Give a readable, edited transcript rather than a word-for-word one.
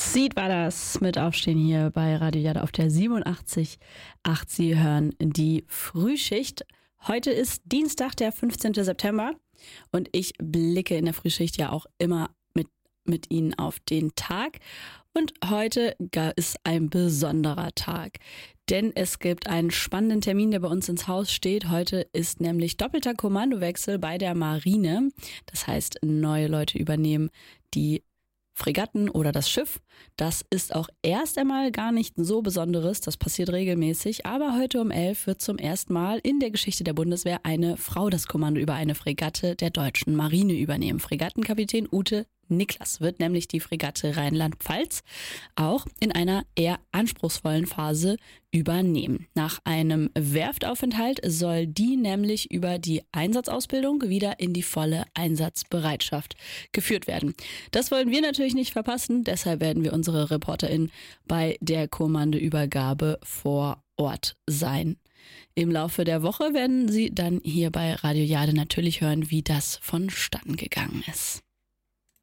Seed war das mit Aufstehen hier bei Radio Jada auf der 87.8. Sie hören die Frühschicht. Heute ist Dienstag, der 15. September und ich blicke in der Frühschicht ja auch immer mit Ihnen auf den Tag. Und heute ist ein besonderer Tag, denn es gibt einen spannenden Termin, der bei uns ins Haus steht. Heute ist nämlich doppelter Kommandowechsel bei der Marine. Das heißt, neue Leute übernehmen die Fregatten oder das Schiff. Das ist auch erst einmal gar nicht so Besonderes, das passiert regelmäßig, aber heute um 11 wird zum ersten Mal in der Geschichte der Bundeswehr eine Frau das Kommando über eine Fregatte der deutschen Marine übernehmen. Fregattenkapitän Ute Niklas wird nämlich die Fregatte Rheinland-Pfalz auch in einer eher anspruchsvollen Phase übernehmen. Nach einem Werftaufenthalt soll die nämlich über die Einsatzausbildung wieder in die volle Einsatzbereitschaft geführt werden. Das wollen wir natürlich nicht verpassen, deshalb werden wir unsere ReporterInnen bei der Kommandoübergabe vor Ort sein. Im Laufe der Woche werden Sie dann hier bei Radio Jade natürlich hören, wie das vonstatten gegangen ist.